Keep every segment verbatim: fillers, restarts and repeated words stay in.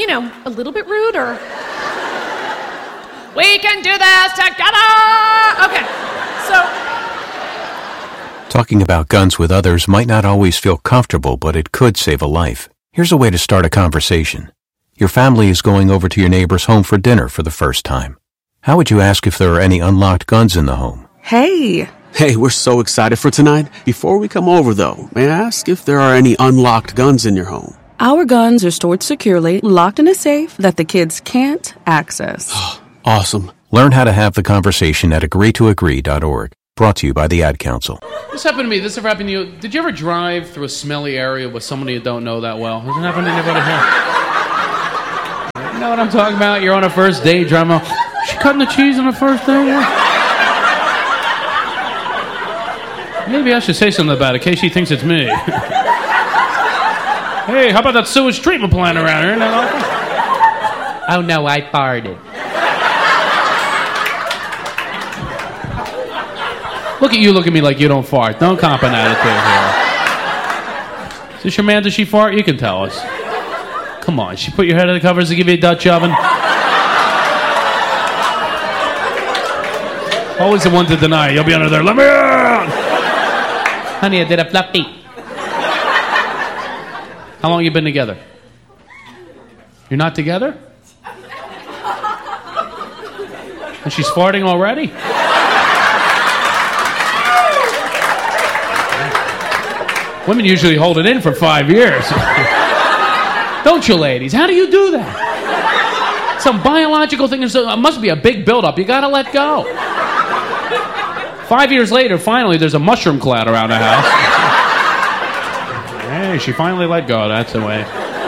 you know, a little bit rude, or... We can do this together! Okay, so... Talking about guns with others might not always feel comfortable, but it could save a life. Here's a way to start a conversation. Your family is going over to your neighbor's home for dinner for the first time. How would you ask if there are any unlocked guns in the home? Hey. Hey, we're so excited for tonight. Before we come over, though, may I ask if there are any unlocked guns in your home? Our guns are stored securely, locked in a safe that the kids can't access. Awesome. Learn how to have the conversation at agree to agree dot org. Brought to you by the Ad Council. This happened to me. This ever happened to you? Did you ever drive through a smelly area with somebody you don't know that well? Has it happened to anybody here? You know what I'm talking about? You're on a first date, driving around. She cutting the cheese on the first day? Yeah. Maybe I should say something about it in case she thinks it's me. Hey, how about that sewage treatment plant around here? Oh no, I farted. Look at you, look at me like you don't fart. Don't cop an attitude here. Is this your man? Does she fart? You can tell us. Come on, she put your head in the covers to give you a Dutch oven? Always the one to deny. You'll be under there. Let me out! Honey, I did a fluffy. How long you been together? You're not together? And she's farting already? Women usually hold it in for five years. Don't you, ladies? How do you do that? Some biological thing. It must be a big buildup. You gotta let go. Five years later, finally, there's a mushroom cloud around the house. Hey, she finally let go. That's the way.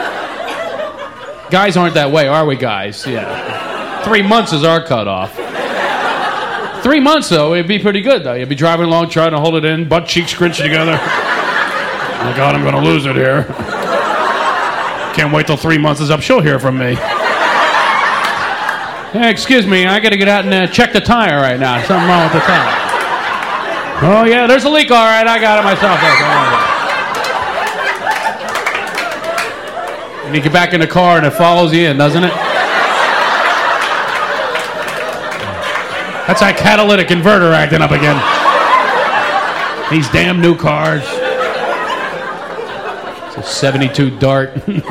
Guys aren't that way, are we, guys? Yeah. Three months is our cutoff. Three months, though, it'd be pretty good, though. You'd be driving along, trying to hold it in, butt cheeks scrunched together. Oh, my God, I'm going to lose it here. Can't wait till three months is up. She'll hear from me. Hey, excuse me, I got to get out and uh, check the tire right now. Something wrong with the tire. Oh, yeah, there's a leak. All right, I got it myself. And you get back in the car and it follows you in, doesn't it? That's that catalytic converter acting up again. These damn new cars. It's a seventy-two Dart.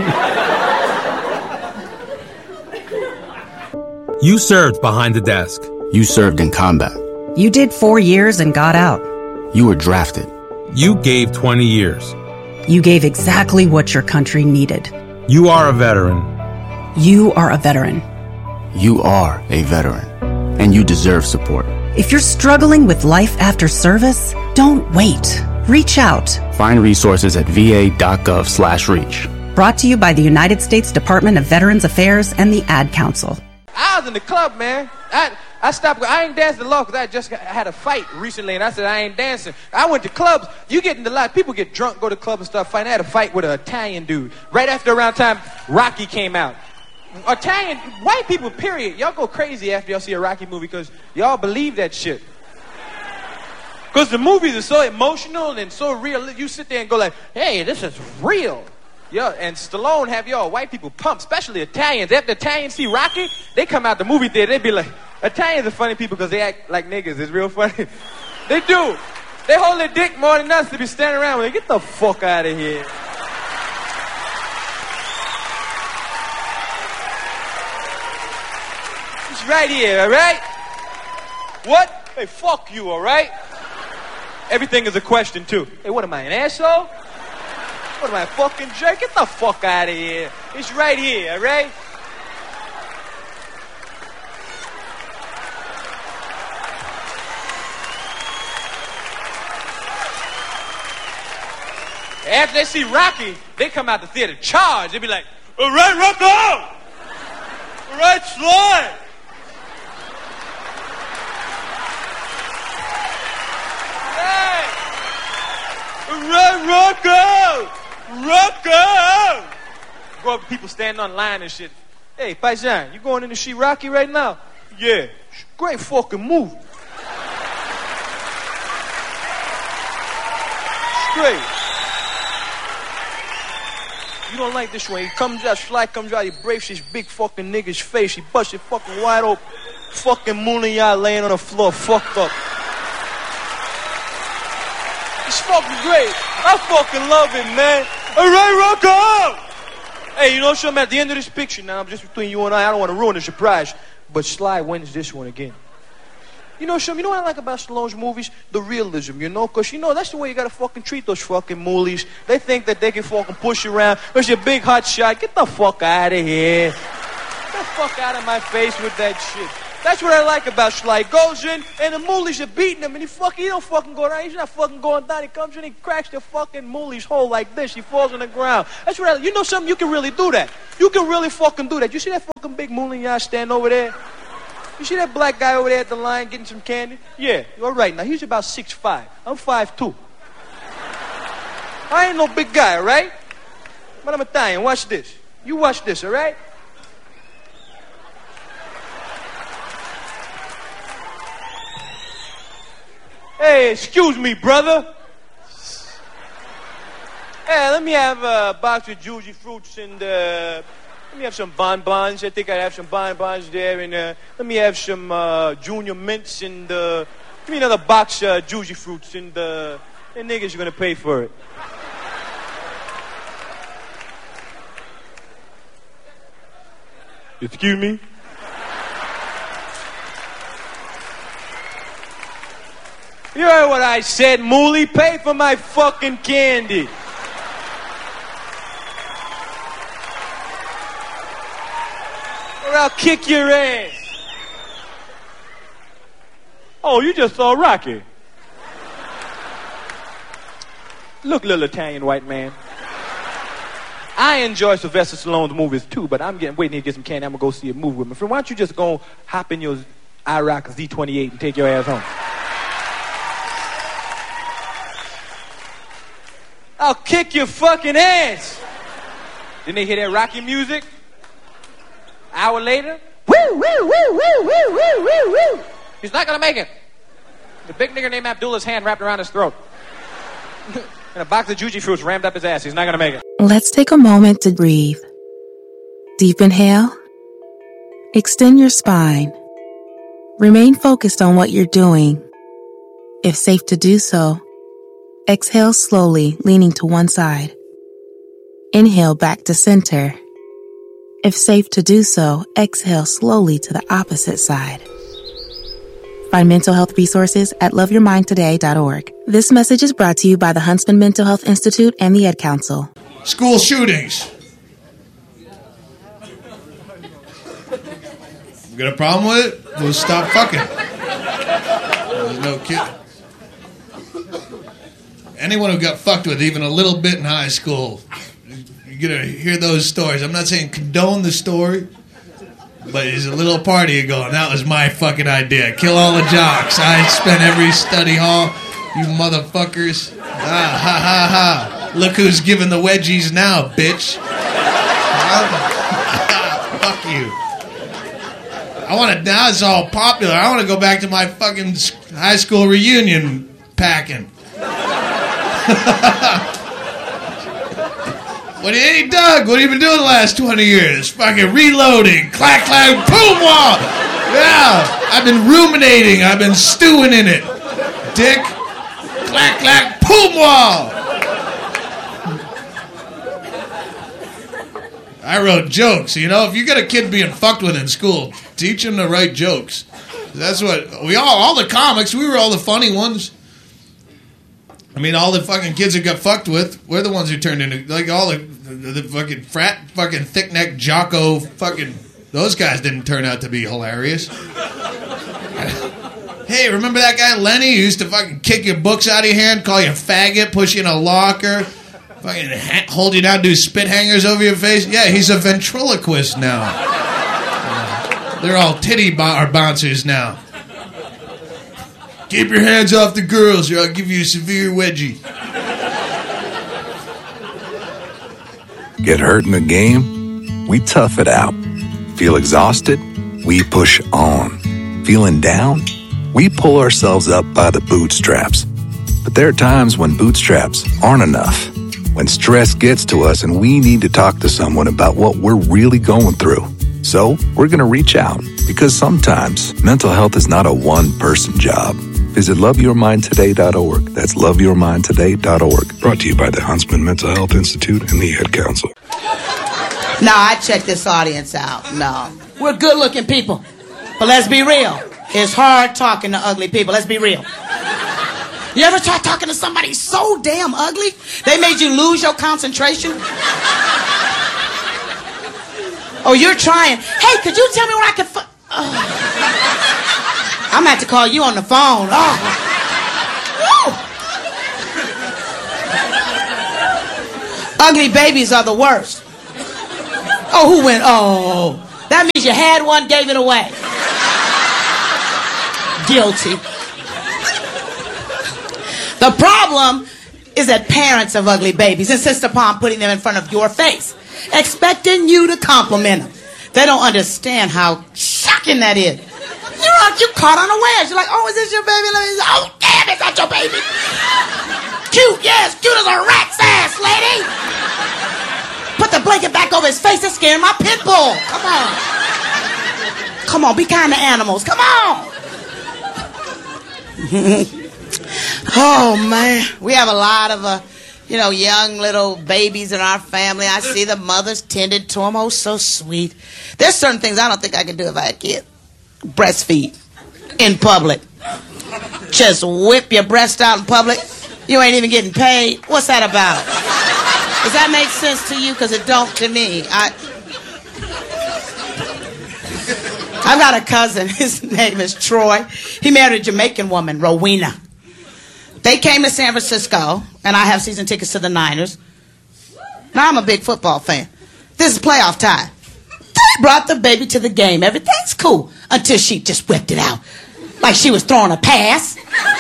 You served behind the desk. You served in combat. You did four years and got out. You were drafted. You gave twenty years. You gave exactly what your country needed. You are a veteran. You are a veteran. You are a veteran. And you deserve support. If you're struggling with life after service, don't wait. Reach out. Find resources at va.gov slash reach. Brought to you by the United States Department of Veterans Affairs and the Ad Council. I was in the club, man. I I stopped. I ain't dancing low because I just got, I had a fight recently, and I said I ain't dancing. I went to clubs. You get into lot. People get drunk, go to clubs and stuff. Fighting. I had a fight with an Italian dude right after around time Rocky came out. Italian white people, period. Y'all go crazy after y'all see a Rocky movie because y'all believe that shit. Because the movies are so emotional and so real. You sit there and go like, hey, this is real. Yeah, and Stallone have y'all white people pumped, especially Italians. After Italians see Rocky, they come out the movie theater, they be like, Italians are funny people because they act like niggas. It's real funny. They do. They hold their dick more than us to be standing around with. Get the fuck out of here. It's right here, all right? What? Hey, fuck you, all right? Everything is a question, too. Hey, what am I, an asshole? What am I, a fucking jerk? Get the fuck out of here. It's right here, all right? After they see Rocky, they come out the theater charged. They be like, all right, Rocco! All right, Sly! Hey! All right, Rocco! Rocco! Go up to people standing on line and shit. Hey, Paisan, you going in to see Rocky right now? Yeah. Great fucking movie. Straight. You don't like this one. He comes out, Sly comes out, he breaks his big fucking nigga's face. He busts it fucking wide open. Fucking Moonlight laying on the floor, fucked up. It's fucking great. I fucking love it, man. All right, rock on! Hey, you know something? At the end of this picture, now I'm just between you and I. I don't want to ruin the surprise, but Sly wins this one again. You know something? You know what I like about Stallone's movies? The realism, you know? Because, you know, that's the way you gotta fucking treat those fucking moolies. They think that they can fucking push you around. There's your big hot shot. Get the fuck out of here. Get the fuck out of my face with that shit. That's what I like about Sly. He goes in, and the moolies are beating him, and he fucking, he don't fucking go down. He's not fucking going down. He comes in, he cracks the fucking moolie's hole like this. He falls on the ground. That's what I, you know something? You can really do that. You can really fucking do that. You see that fucking big Moonlight stand over there? You see that black guy over there at the line getting some candy? Yeah, all right. Now, he's about six five. I'm five two. I ain't no big guy, all right? But I'm Italian. Watch this. You watch this, all right? Hey, excuse me, brother. Hey, let me have a box of juicy fruits and uh, let me have some bonbons. I think I'd have some bonbons there, and uh, let me have some uh, junior mints and uh, give me another box of uh, juicy fruits, and uh, the niggas are gonna pay for it. Excuse me? You heard what I said, Mooly? Pay for my fucking candy. Or I'll kick your ass. Oh, you just saw Rocky. Look, little Italian white man. I enjoy Sylvester Stallone's movies too, but I'm getting waiting to get some candy. I'm gonna go see a movie with my friend. Why don't you just go hop in your IROC Z twenty-eight and take your ass home? I'll kick your fucking ass. Didn't they hear that Rocky music? Hour later, woo, woo, woo, woo, woo, woo, woo, woo. He's not gonna make it. The big nigger named Abdullah's hand wrapped around his throat. And a box of juicy fruits rammed up his ass. He's not gonna make it. Let's take a moment to breathe. Deep inhale. Extend your spine. Remain focused on what you're doing. If safe to do so, exhale slowly, leaning to one side. Inhale back to center. If safe to do so, exhale slowly to the opposite side. Find mental health resources at love your mind today dot org. This message is brought to you by the Huntsman Mental Health Institute and the Ed Council. School shootings. You got a problem with it? We'll stop fucking. There's no kid. Anyone who got fucked with even a little bit in high school, you're going to hear those stories. I'm not saying condone the story, but it's a little party you're going, that was my fucking idea. Kill all the jocks. I spent every study hall. You motherfuckers. Ah, ha, ha, ha. Look who's giving the wedgies now, bitch. Fuck you. I want to, now it's all popular. I want to go back to my fucking high school reunion packing. What, hey, Doug, what have you been doing the last twenty years? Fucking reloading. Clack, clack, boom, wall. Yeah, I've been ruminating. I've been stewing in it. Dick. Clack, clack, boom, wall. I wrote jokes. You know, if you got a kid being fucked with in school, teach him to write jokes. That's what we all, all the comics, we were all the funny ones. I mean, all the fucking kids that got fucked with, we're the ones who turned into, like, all the, the, the fucking frat, fucking thick-neck Jocko, fucking, those guys didn't turn out to be hilarious. Hey, remember that guy Lenny who used to fucking kick your books out of your hand, call you a faggot, push you in a locker, fucking ha- hold you down, do spit hangers over your face? Yeah, he's a ventriloquist now. Uh, they're all titty bo- or bouncers now. Keep your hands off the girls or I'll give you a severe wedgie. Get hurt in the game? We tough it out. Feel exhausted? We push on. Feeling down? We pull ourselves up by the bootstraps. But there are times when bootstraps aren't enough. when stress gets to us and we need to talk to someone about what we're really going through. So we're going to reach out, because sometimes mental health is not a one-person job. Visit love your mind today dot org. That's love your mind today dot org. Brought to you by the Huntsman Mental Health Institute and the Ad Council. No, I check this audience out. No. We're good-looking people. But let's be real. It's hard talking to ugly people. Let's be real. You ever try talking to somebody so damn ugly, they made you lose your concentration? Oh, you're trying. Hey, could you tell me where I can... Fu- oh. I'm going to have to call you on the phone. Oh. Ugly babies are the worst. Oh, who went? Oh, that means you had one, gave it away. Guilty. The problem is that parents of ugly babies insist upon putting them in front of your face, expecting you to compliment them. They don't understand how shocking that is. You're out, you caught unawares. You're like, oh, is this your baby? Oh, damn, it's not your baby. Cute, yes, cute as a rat's ass, lady. Put the blanket back over his face. It's scaring my pit bull. Come on. Come on, be kind to animals. Come on. Oh, man. We have a lot of, uh, you know, young little babies in our family. I see the mothers tended to them. Oh, so sweet. There's certain things I don't think I could do if I had kids. Breastfeed in public. Just whip your breast out in public. You ain't even getting paid. What's that about? Does that make sense to you? Because it don't to me. I, I've got a cousin. His name is Troy. He married a Jamaican woman, Rowena. They came to San Francisco, and I have season tickets to the Niners. Now, I'm a big football fan. This is playoff time. They brought the baby to the game. Everything's cool until she just whipped it out like she was throwing a pass.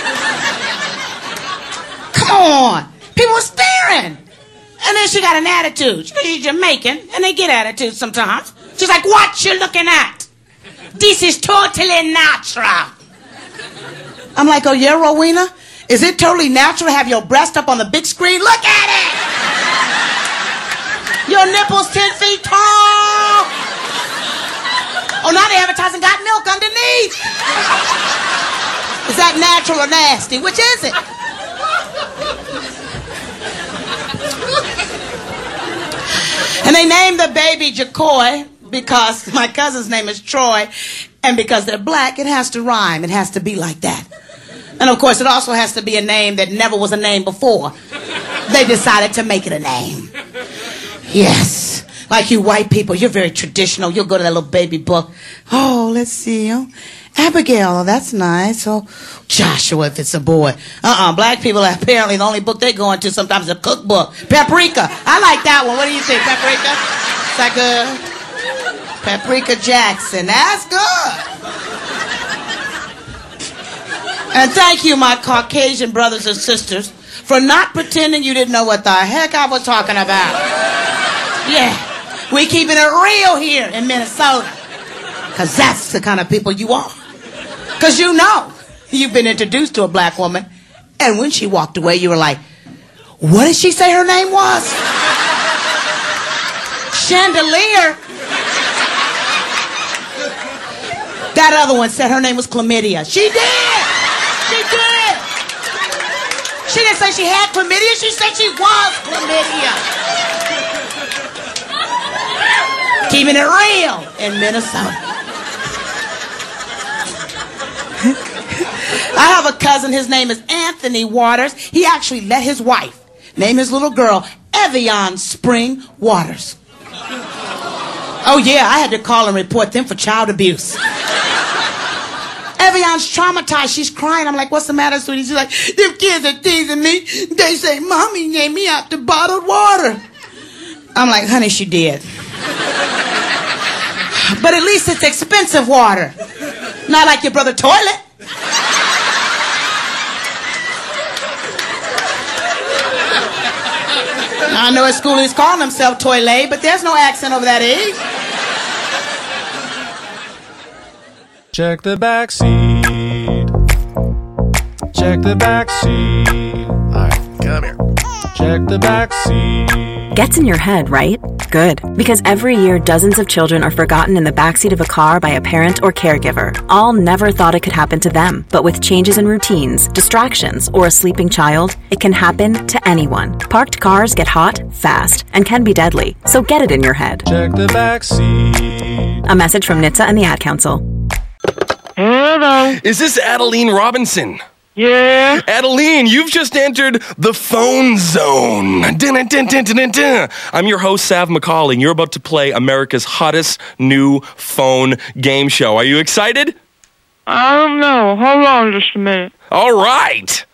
Come on. People were staring. And then she got an attitude. She's Jamaican, and they get attitudes sometimes. She's like, what you looking at? This is totally natural. I'm like, oh, yeah, Rowena? Is it totally natural to have your breast up on the big screen? Look at it! Your nipples ten feet tall. Oh, now they're advertising got milk underneath. Is that natural or nasty? Which is it? And they named the baby Jacoy because my cousin's name is Troy, and because they're black, it has to rhyme. It has to be like that. And of course, it also has to be a name that never was a name before. They decided to make it a name. Yes. Like you white people, you're very traditional. You'll go to that little baby book. Oh, let's see. Oh, Abigail, oh, that's nice. Oh, Joshua, if it's a boy. Uh-uh. Black people, apparently, the only book they go into sometimes is a cookbook. Paprika. I like that one. What do you think, Paprika? Is that good? Paprika Jackson. That's good. And thank you, my Caucasian brothers and sisters, for not pretending you didn't know what the heck I was talking about. Yeah. We keeping it real here in Minnesota. Because that's the kind of people you are. Because you know you've been introduced to a black woman, and when she walked away, you were like, what did she say her name was? Chandelier. That other one said her name was Chlamydia. She did. She did. She didn't say she had chlamydia. She said she was chlamydia. Keeping it real in Minnesota. I have a cousin. His name is Anthony Waters. He actually let his wife name his little girl Evian Spring Waters. Oh, yeah, I had to call and report them for child abuse. Evian's traumatized. She's crying. I'm like, what's the matter, sweetie? She's like, them kids are teasing me. They say, Mommy gave me out the bottled water. I'm like, honey, she did. But at least it's expensive water. Not like your brother toilet. I know at school he's calling himself toilet, but there's no accent over that E. Check the back seat. Check the back seat. All right. Come here. Check the back seat. Gets in your head, right? Good. Because every year, dozens of children are forgotten in the backseat of a car by a parent or caregiver. All never thought it could happen to them. But with changes in routines, distractions, or a sleeping child, it can happen to anyone. Parked cars get hot, fast, and can be deadly. So get it in your head. Check the back seat. A message from N H T S A and the Ad Council. Hello. Is this Adeline Robinson? Yeah? Adeline, you've just entered the phone zone. Dun, dun, dun, dun, dun. I'm your host, Sav McCauley, and you're about to play America's hottest new phone game show. Are you excited? I don't know. Hold on just a minute. All right.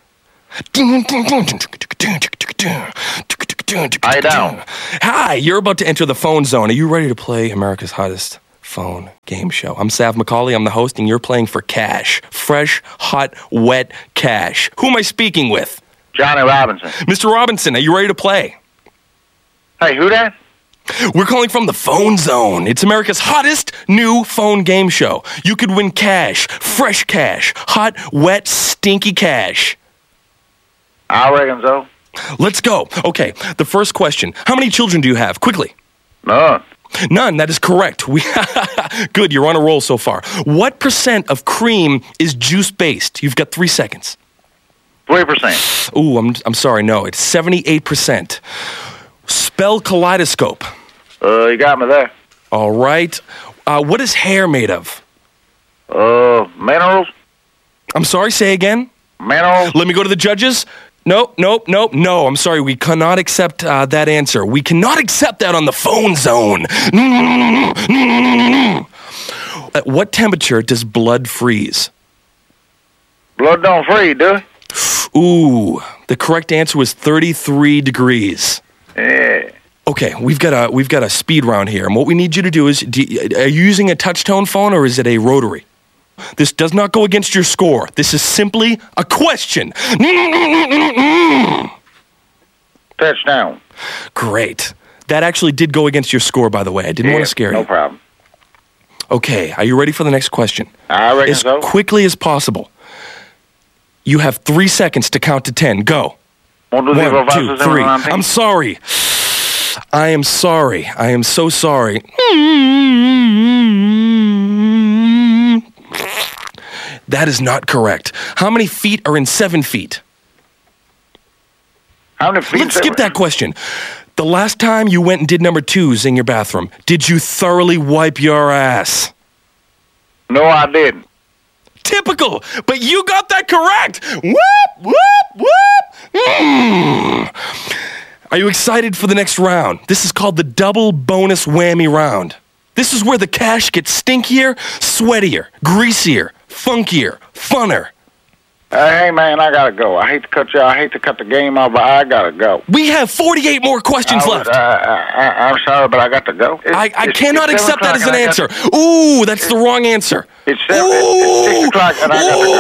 Hi, down. Hi, you're about to enter the phone zone. Are you ready to play America's hottest phone game show? I'm Sav McCauley. I'm the host, and you're playing for cash. Fresh, hot, wet cash. Who am I speaking with? Johnny Robinson. Mister Robinson, are you ready to play? Hey, who that? We're calling from the phone zone. It's America's hottest new phone game show. You could win cash, fresh cash, hot, wet, stinky cash. I reckon so. Let's go. Okay, the first question. How many children do you have? Quickly. None. None, that is correct. We Good, you're on a roll so far. What percent of cream is juice-based? You've got three seconds. three percent. Ooh, I'm I'm sorry, no, it's seventy-eight percent. Spell kaleidoscope. Uh, you got me there. All right. Uh, what is hair made of? Uh, minerals. I'm sorry, say again? Minerals. Let me go to the judges. Nope, nope, nope, no. I'm sorry, we cannot accept uh, that answer. We cannot accept that on the phone zone. At what temperature does blood freeze? Blood don't freeze, do it? Ooh, the correct answer was thirty-three degrees. Yeah. Okay, we've got a we've got a speed round here, and what we need you to do is, do, are you using a touch-tone phone or is it a rotary? This does not go against your score. This is simply a question. Touchdown. Great. That actually did go against your score, by the way. I didn't yeah, want to scare no you. No problem. Okay, are you ready for the next question? I reckon as so. As quickly as possible. You have three seconds to count to ten. Go. One, two, three. I'm sorry. I am sorry. I am so sorry. That is not correct. How many feet are in seven feet? How many feet? Let's skip that question. The last time you went and did number twos in your bathroom, did you thoroughly wipe your ass? No, I didn't. Typical, but you got that correct. Whoop, whoop, whoop. Mm. Are you excited for the next round? This is called the double bonus whammy round. This is where the cash gets stinkier, sweatier, greasier, funkier, funner. Uh, hey, man, I gotta go. I hate to cut you. I hate to cut the game off, but I gotta go. We have forty-eight more questions I was, left. Uh, I, I'm sorry, but I got to go. It's, I, I it's, cannot it's accept that as an answer. To... Ooh, that's the wrong answer. It's, seven, it's, it's six o'clock, and I got to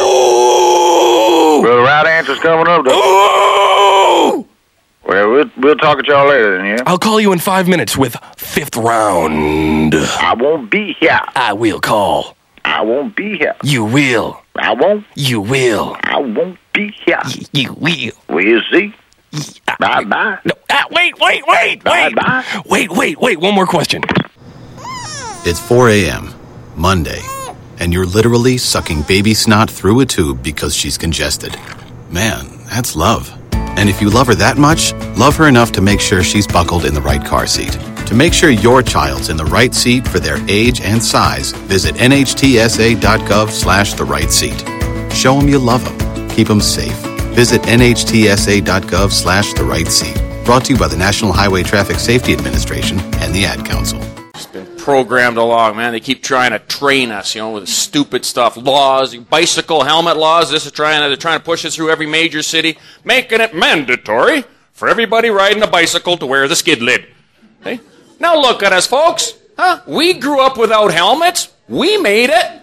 go. Well, the right answer's coming up, though. Ooh. Well, we'll we'll talk to y'all later, then, yeah? I'll call you in five minutes with fifth round. I won't be here. I will call. I won't be here. You will. I won't. You will. I won't be here. Y- you will. We'll see. Uh, bye bye. No, uh, wait, wait, wait, bye wait. Bye. Wait, wait, wait. One more question. It's four a.m., Monday, and you're literally sucking baby snot through a tube because she's congested. Man, that's love. And if you love her that much, love her enough to make sure she's buckled in the right car seat. To make sure your child's in the right seat for their age and size, visit nhtsa.gov slash the right seat. Show them you love them. Keep them safe. Visit nhtsa.gov slash the right seat. Brought to you by the National Highway Traffic Safety Administration and the Ad Council. It's been programmed along, man. They keep trying to train us, you know, with stupid stuff. Laws, bicycle helmet laws. This is trying to, they're trying to push it through every major city, making it mandatory for everybody riding a bicycle to wear the skid lid. Okay? Now look at us, folks. Huh? We grew up without helmets. We made it.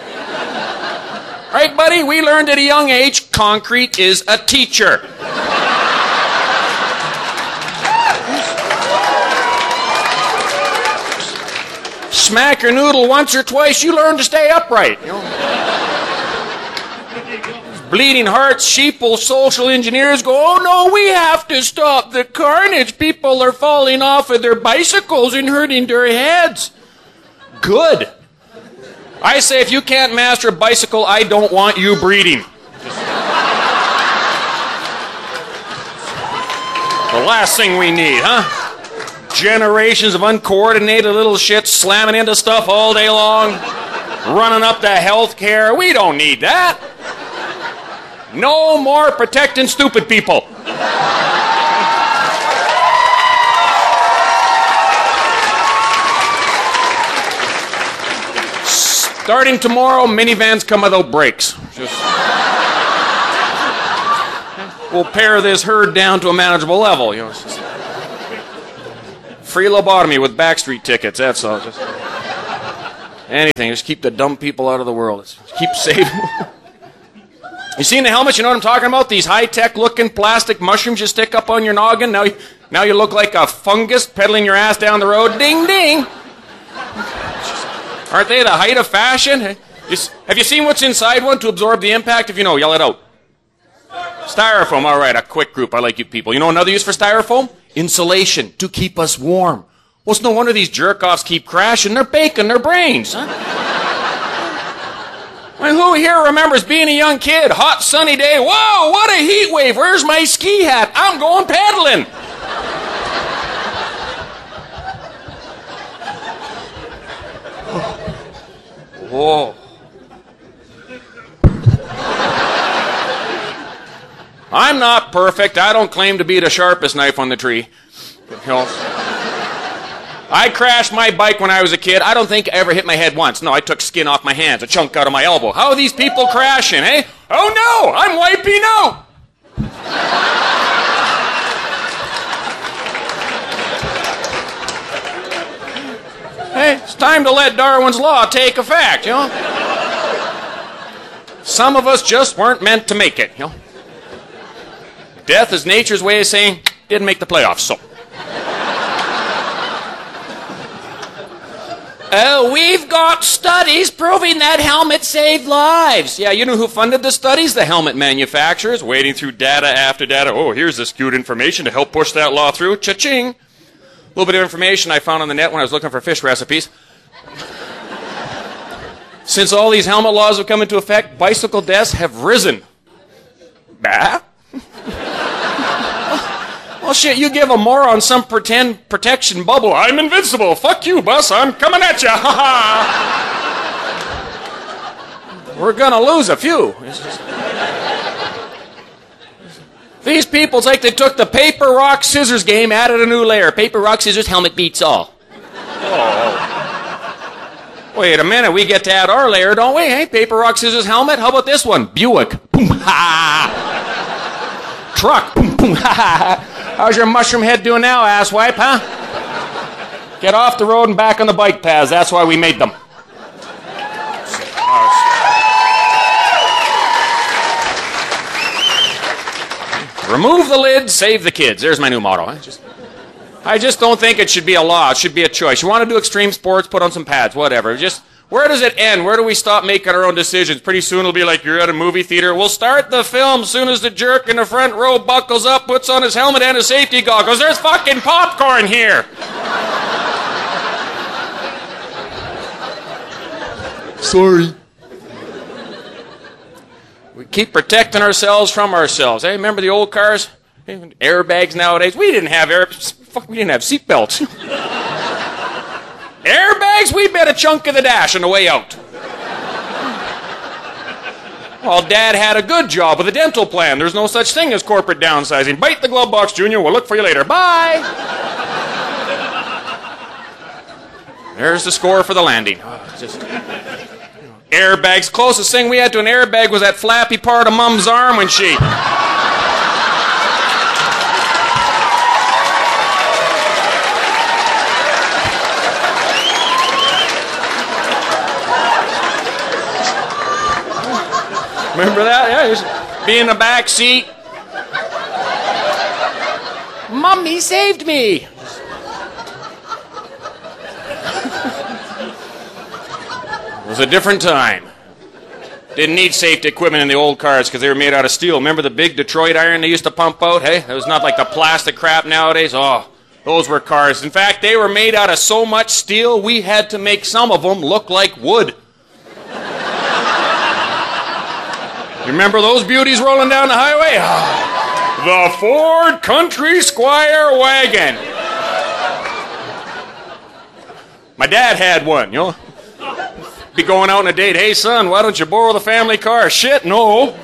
Right, buddy? We learned at a young age, concrete is a teacher. Smack your noodle once or twice, you learn to stay upright. You know? Bleeding hearts, sheeple, social engineers go, oh no, we have to stop the carnage. People are falling off of their bicycles and hurting their heads. Good. I say if you can't master a bicycle, I don't want you breeding. Just... the last thing we need, huh? Generations of uncoordinated little shit slamming into stuff all day long, running up to health care. We don't need that. No more protecting stupid people. Starting tomorrow, minivans come without brakes. Just... we'll pare this herd down to a manageable level. You know, it's just... free lobotomy with Backstreet tickets, that's all. Just anything, just keep the dumb people out of the world. Just keep saving. You seen the helmets? You know what I'm talking about? These high-tech looking plastic mushrooms you stick up on your noggin. Now you, now you look like a fungus pedaling your ass down the road. Ding, ding. Aren't they the height of fashion? Have you seen what's inside one to absorb the impact? If you know, yell it out. Styrofoam, all right, a quick group. I like you people. You know another use for styrofoam? Insulation, to keep us warm. Well, it's no wonder these jerk-offs keep crashing. They're baking their brains, huh? I mean, who here remembers being a young kid? Hot, sunny day. Whoa, what a heat wave. Where's my ski hat? I'm going pedaling. Whoa. I'm not perfect. I don't claim to be the sharpest knife on the tree. You know, I crashed my bike when I was a kid. I don't think I ever hit my head once. No, I took skin off my hands, a chunk out of my elbow. How are these people crashing, eh? Oh no, I'm wiping out. Hey, it's time to let Darwin's law take effect, you know? Some of us just weren't meant to make it, you know? Death is nature's way of saying, didn't make the playoffs, so. Oh, we've got studies proving that helmets saved lives. Yeah, you know who funded the studies? The helmet manufacturers, wading through data after data. Oh, here's this skewed information to help push that law through. Cha-ching. A little bit of information I found on the net when I was looking for fish recipes. Since all these helmet laws have come into effect, bicycle deaths have risen. Bah? Well, shit, you give a moron some pretend protection bubble. I'm invincible. Fuck you, bus. I'm coming at you. Ha ha. We're going to lose a few. These people, it's like they took the paper, rock, scissors game, added a new layer. Paper, rock, scissors, helmet beats all. Oh. Wait a minute. We get to add our layer, don't we? Hey, paper, rock, scissors, helmet. How about this one? Buick. Boom, ha. Truck. Boom, boom, ha. How's your mushroom head doing now, asswipe, huh? Get off the road and back on the bike paths. That's why we made them. Remove the lid, save the kids. There's my new motto. I just, I just don't think it should be a law. It should be a choice. You want to do extreme sports, put on some pads, whatever. Just, where does it end? Where do we stop making our own decisions? Pretty soon it'll be like you're at a movie theater. We'll start the film as soon as the jerk in the front row buckles up, puts on his helmet and his safety goggles. There's fucking popcorn here. Sorry. We keep protecting ourselves from ourselves. Hey, remember the old cars? Airbags nowadays. We didn't have air. Fuck, we didn't have seatbelts. Airbags? We bet a chunk of the dash on the way out. Well, Dad had a good job with a dental plan. There's no such thing as corporate downsizing. Bite the glove box, Junior. We'll look for you later. Bye. There's the score for the landing. Oh, just airbags. Closest thing we had to an airbag was that flappy part of Mom's arm when she... Remember that? Yeah, just be in the back seat. Mommy saved me. It was a different time. Didn't need safety equipment in the old cars because they were made out of steel. Remember the big Detroit iron they used to pump out? Hey, it was not like the plastic crap nowadays. Oh, those were cars. In fact, they were made out of so much steel, we had to make some of them look like wood. You remember those beauties rolling down the highway? Oh, the Ford Country Squire wagon. My dad had one, you know. Be going out on a date. Hey, son, why don't you borrow the family car? Shit, no.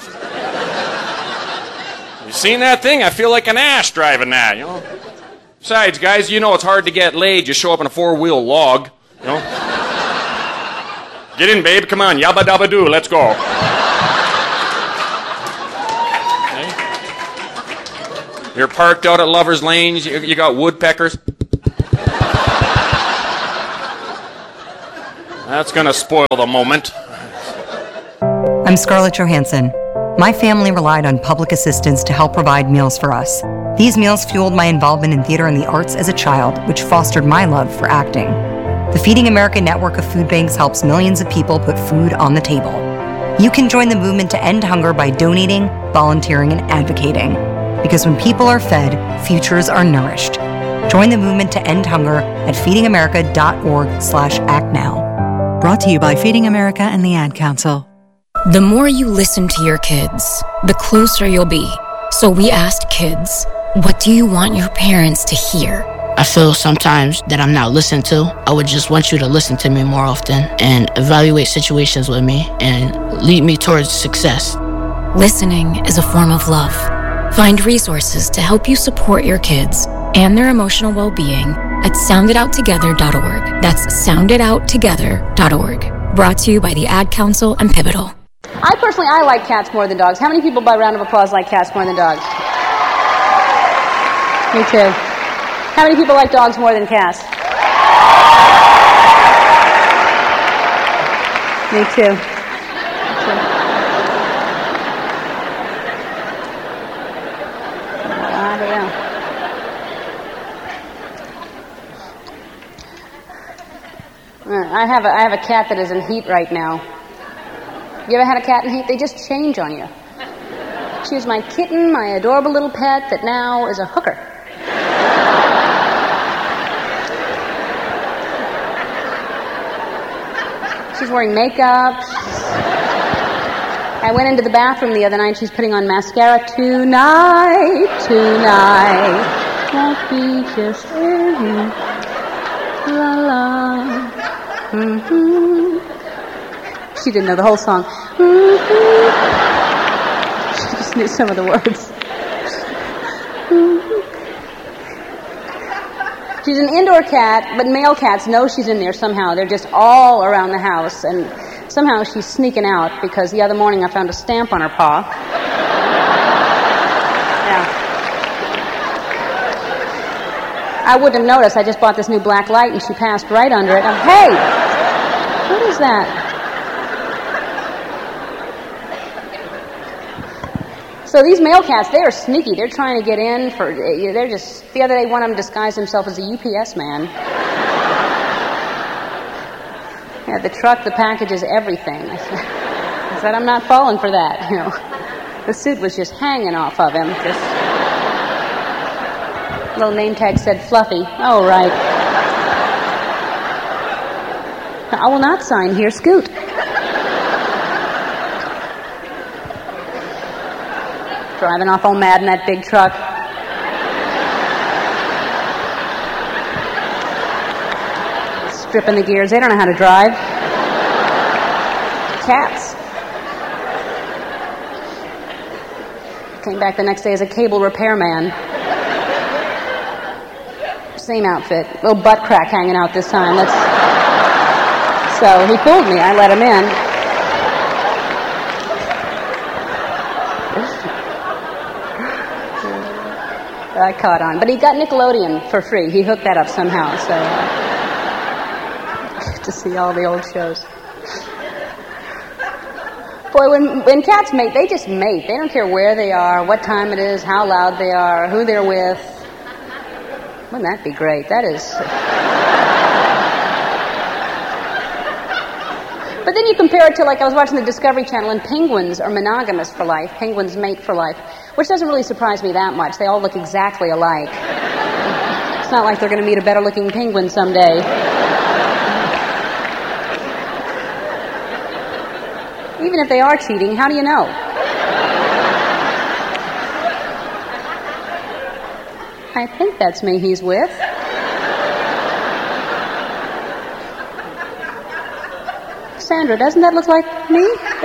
You seen that thing? I feel like an ass driving that, you know. Besides, guys, you know it's hard to get laid. You show up in a four-wheel log, you know. Get in, babe. Come on. Yabba dabba doo. Let's go. Okay. You're parked out at Lover's Lanes. You, you got woodpeckers. That's going to spoil the moment. I'm Scarlett Johansson. My family relied on public assistance to help provide meals for us. These meals fueled my involvement in theater and the arts as a child, which fostered my love for acting. The Feeding America network of food banks helps millions of people put food on the table. You can join the movement to end hunger by donating, volunteering, and advocating. Because when people are fed, futures are nourished. Join the movement to end hunger at feedingamerica.org slash act now. Brought to you by Feeding America and the Ad Council. The more you listen to your kids, the closer you'll be. So we asked kids, what do you want your parents to hear? I feel sometimes that I'm not listened to. I would just want you to listen to me more often and evaluate situations with me and lead me towards success. Listening is a form of love. Find resources to help you support your kids and their emotional well-being at sound it out together dot org. That's sound it out together dot org. Brought to you by the Ad Council and Pivotal. I personally, I like cats more than dogs. How many people, by round of applause, like cats more than dogs? Me too. How many people like dogs more than cats? Me too. Me too. I don't know. I have a I have a cat that is in heat right now. You ever had a cat in heat? They just change on you. She was my kitten, my adorable little pet that now is a hooker. She's wearing makeup. I went into the bathroom the other night. She's putting on mascara. Tonight, tonight, won't be just mm-hmm. La la. Mm-hmm. She didn't know the whole song. Mm-hmm. She just knew some of the words. Mm-hmm. She's an indoor cat, but male cats know she's in there somehow. They're just all around the house, and somehow she's sneaking out because the other morning I found a stamp on her paw. Yeah. I wouldn't have noticed. I just bought this new black light, and she passed right under it. I'm, hey! What is that? So these male cats, they are sneaky. They're trying to get in for, they're just, the other day one of them disguised himself as a U P S man. Yeah, the truck, the packages, everything. I said, I'm not falling for that, you know. The suit was just hanging off of him. Just, little name tag said Fluffy. Oh, right. I will not sign here, Scoot. Driving off all mad in that big truck. Stripping the gears. They don't know how to drive. Cats. Came back the next day as a cable repairman. Same outfit. Little butt crack hanging out this time. That's... So he fooled me. I let him in. I caught on. But he got Nickelodeon for free. He hooked that up somehow, so uh, to see all the old shows. Boy, when when cats mate, they just mate. They don't care where they are, what time it is, how loud they are, who they're with. Wouldn't that be great? That is... But then you compare it to, like, I was watching the Discovery Channel, and penguins are monogamous for life. Penguins mate for life, which doesn't really surprise me that much. They all look exactly alike. It's not like they're going to meet a better-looking penguin someday. Even if they are cheating, how do you know? I think that's me he's with. Sandra, doesn't that look like me?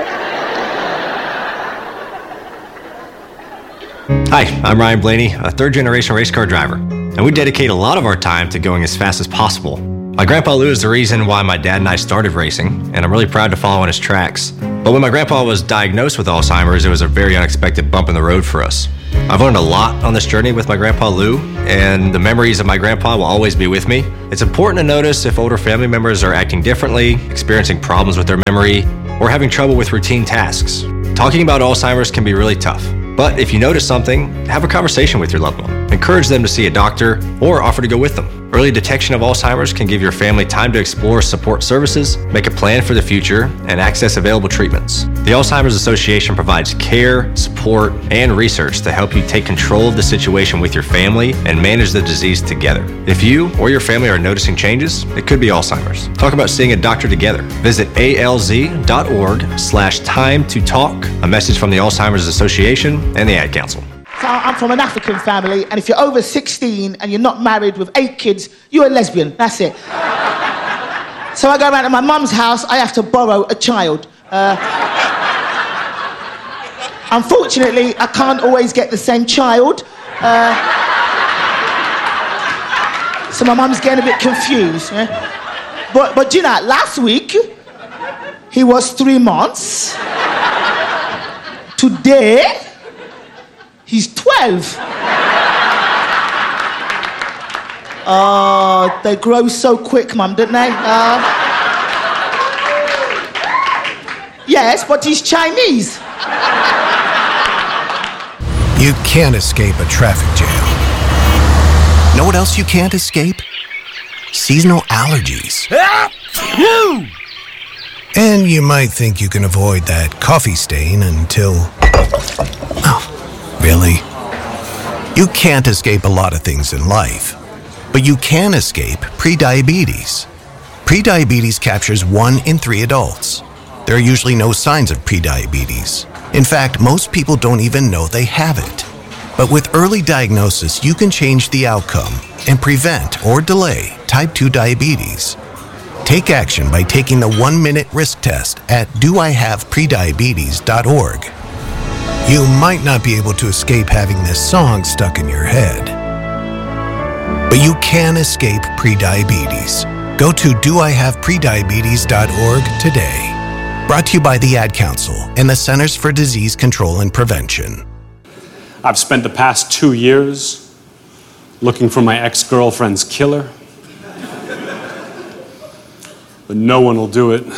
Hi, I'm Ryan Blaney, a third-generation race car driver, and we dedicate a lot of our time to going as fast as possible. My grandpa Lou is the reason why my dad and I started racing, and I'm really proud to follow in his tracks. But when my grandpa was diagnosed with Alzheimer's, it was a very unexpected bump in the road for us. I've learned a lot on this journey with my grandpa Lou, and the memories of my grandpa will always be with me. It's important to notice if older family members are acting differently, experiencing problems with their memory, or having trouble with routine tasks. Talking about Alzheimer's can be really tough, but if you notice something, have a conversation with your loved one. Encourage them to see a doctor or offer to go with them. Early detection of Alzheimer's can give your family time to explore support services, make a plan for the future, and access available treatments. The Alzheimer's Association provides care, support, and research to help you take control of the situation with your family and manage the disease together. If you or your family are noticing changes, it could be Alzheimer's. Talk about seeing a doctor together. Visit alz.org slash time to talk. A message from the Alzheimer's Association and the Ad Council. So I'm from an African family, and if you're over sixteen and you're not married with eight kids, you're a lesbian. That's it. So I go around to my mum's house, I have to borrow a child. Uh, unfortunately, I can't always get the same child. Uh, so my mum's getting a bit confused. Yeah? But, but do you know, last week, he was three months. Today, he's twelve. Oh, they grow so quick, Mum, don't they? Uh, yes, but he's Chinese. You can't escape a traffic jam. Know what else you can't escape? Seasonal allergies. And you might think you can avoid that coffee stain until... Oh, really? You can't escape a lot of things in life, but you can escape prediabetes. Prediabetes captures one in three adults. There are usually no signs of prediabetes. In fact, most people don't even know they have it. But with early diagnosis, you can change the outcome and prevent or delay type two diabetes. Take action by taking the one-minute risk test at do I have prediabetes dot org. You might not be able to escape having this song stuck in your head, but you can escape prediabetes. Go to do I have prediabetes dot org today. Brought to you by the Ad Council and the Centers for Disease Control and Prevention. I've spent the past two years looking for my ex-girlfriend's killer, but no one will do it.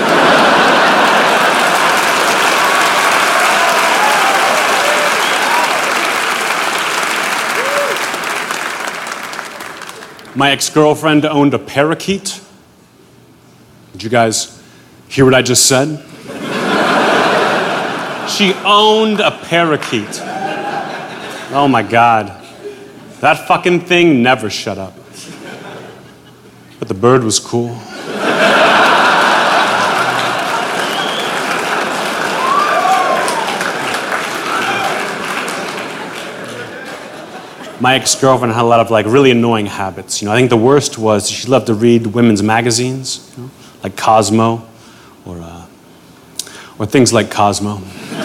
My ex-girlfriend owned a parakeet. Did you guys hear what I just said? She owned a parakeet. Oh my God. That fucking thing never shut up. But the bird was cool. My ex-girlfriend had a lot of like really annoying habits. You know, I think the worst was she loved to read women's magazines, you know, like Cosmo, or uh, or things like Cosmo.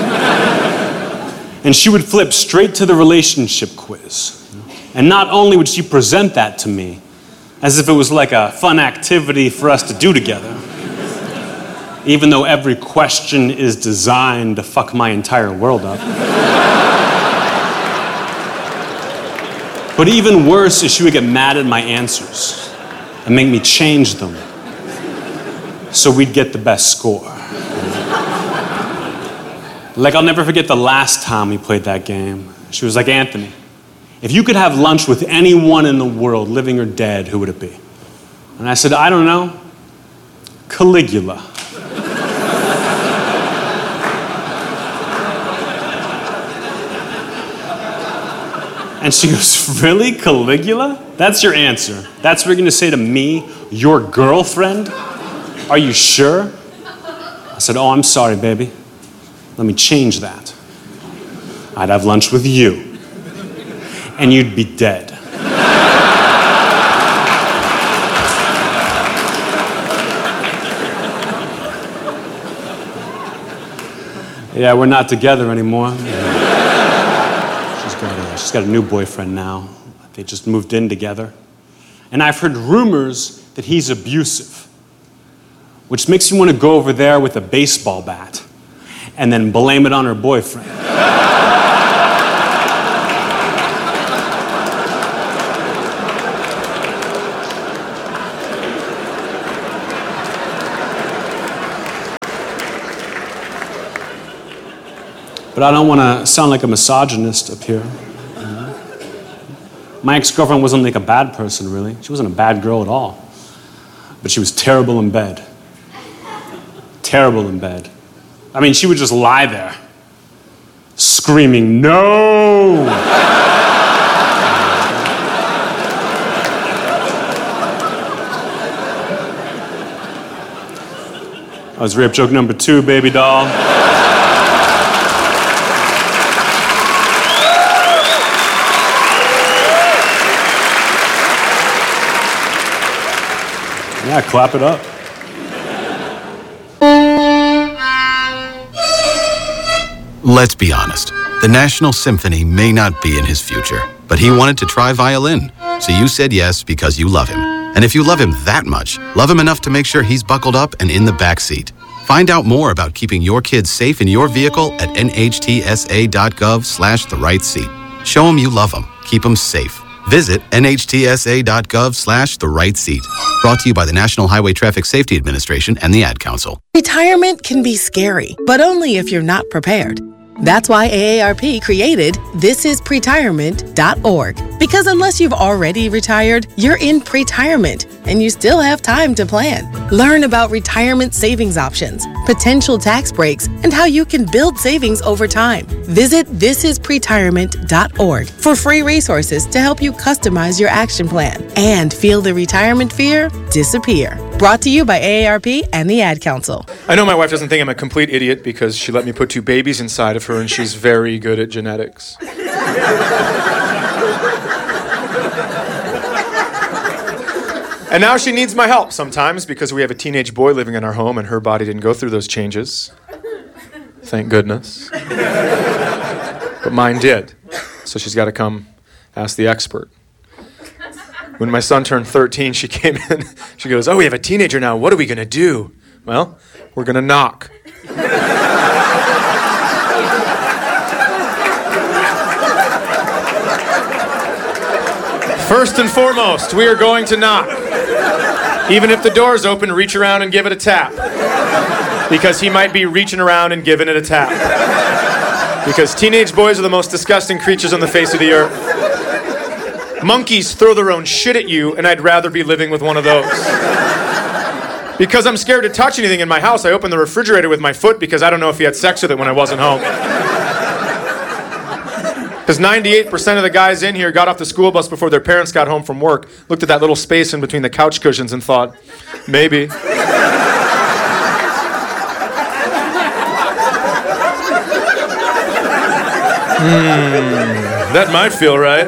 And she would flip straight to the relationship quiz. You know? And not only would she present that to me, as if it was like a fun activity for us to do together, even though every question is designed to fuck my entire world up. But even worse is she would get mad at my answers and make me change them so we'd get the best score. Like, I'll never forget the last time we played that game. She was like, Anthony, if you could have lunch with anyone in the world, living or dead, who would it be? And I said, I don't know, Caligula. And she goes, really, Caligula? That's your answer? That's what you're going to say to me, your girlfriend? Are you sure? I said, oh, I'm sorry, baby. Let me change that. I'd have lunch with you. And you'd be dead. Yeah, we're not together anymore. She's got a, she's got a new boyfriend now. They just moved in together. And I've heard rumors that he's abusive, which makes me want to go over there with a baseball bat and then blame it on her boyfriend. But I don't want to sound like a misogynist up here. My ex-girlfriend wasn't like a bad person, really. She wasn't a bad girl at all. But she was terrible in bed. Terrible in bed. I mean, she would just lie there, screaming, no! That was rape joke number two, baby doll. Yeah, clap it up. Let's be honest. The National Symphony may not be in his future, but he wanted to try violin. So you said yes because you love him. And if you love him that much, love him enough to make sure he's buckled up and in the back seat. Find out more about keeping your kids safe in your vehicle at nhtsa.gov slash the right seat. Show him you love him. Keep him safe. Visit nhtsa.gov slash the right seat. Brought to you by the National Highway Traffic Safety Administration and the Ad Council. Retirement can be scary, but only if you're not prepared. That's why A A R P created this is pretirement dot org. Because unless you've already retired, you're in pretirement, and you still have time to plan. Learn about retirement savings options, potential tax breaks, and how you can build savings over time. Visit this is pretirement dot org for free resources to help you customize your action plan and feel the retirement fear disappear. Brought to you by A A R P and the Ad Council. I know my wife doesn't think I'm a complete idiot because she let me put two babies inside of her and she's very good at genetics. And now she needs my help sometimes because we have a teenage boy living in our home and her body didn't go through those changes. Thank goodness. But mine did. So she's got to come ask the expert. When my son turned thirteen, she came in. She goes, oh, we have a teenager now. What are we going to do? Well, we're going to knock. First and foremost, we are going to knock. Even if the door's open, reach around and give it a tap. Because he might be reaching around and giving it a tap. Because teenage boys are the most disgusting creatures on the face of the earth. Monkeys throw their own shit at you, and I'd rather be living with one of those. Because I'm scared to touch anything in my house, I open the refrigerator with my foot because I don't know if he had sex with it when I wasn't home. Because ninety-eight percent of the guys in here got off the school bus before their parents got home from work, looked at that little space in between the couch cushions and thought, maybe. Hmm, that might feel right.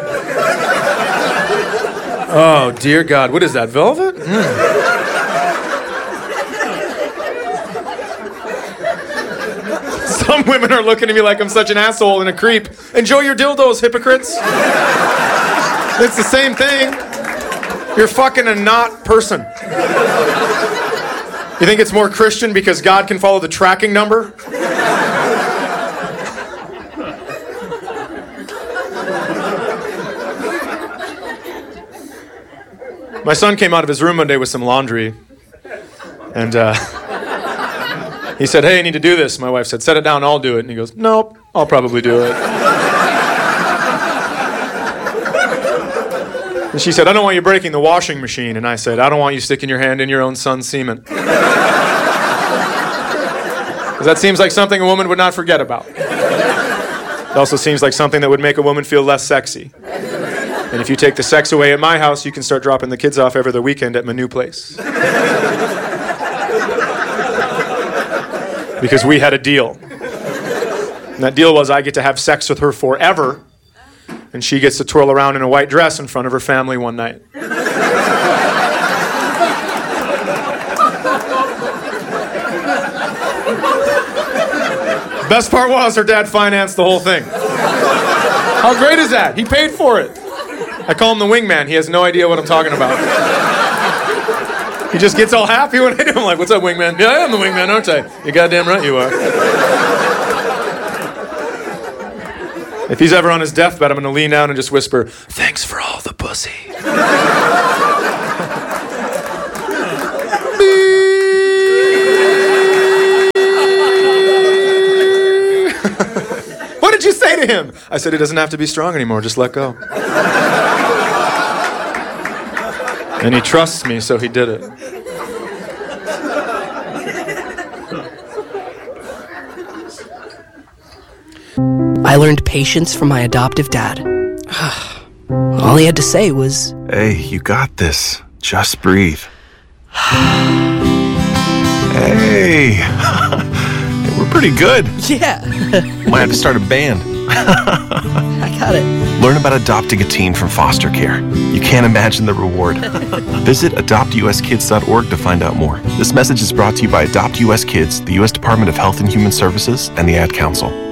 Oh, dear God. What is that, velvet? Mm. Some women are looking at me like I'm such an asshole and a creep. Enjoy your dildos, hypocrites. It's the same thing. You're fucking a not person. You think it's more Christian because God can follow the tracking number? My son came out of his room one day with some laundry, and uh, he said, hey, I need to do this. My wife said, set it down, I'll do it. And he goes, nope, I'll probably do it. And she said, I don't want you breaking the washing machine. And I said, I don't want you sticking your hand in your own son's semen. Because that seems like something a woman would not forget about. It also seems like something that would make a woman feel less sexy. And if you take the sex away at my house, you can start dropping the kids off every other weekend at my new place. Because we had a deal. And that deal was I get to have sex with her forever, and she gets to twirl around in a white dress in front of her family one night. Best part was her dad financed the whole thing. How great is that? He paid for it. I call him the wingman. He has no idea what I'm talking about. He just gets all happy when I do. I'm like, what's up, wingman? Yeah, I am the wingman, aren't I? You're goddamn right you are. If he's ever on his deathbed, I'm going to lean down and just whisper, thanks for all the pussy. What did you say to him? I said, he doesn't have to be strong anymore. Just let go. And he trusts me, so he did it. I learned patience from my adoptive dad. All he had to say was, hey, you got this. Just breathe. Hey, we're pretty good. Yeah. Might have to start a band. I got it. Learn about adopting a teen from foster care. You can't imagine the reward. Visit adopt u s kids dot org to find out more. This message is brought to you by Adopt U S Kids, the U S Department of Health and Human Services, and the Ad Council.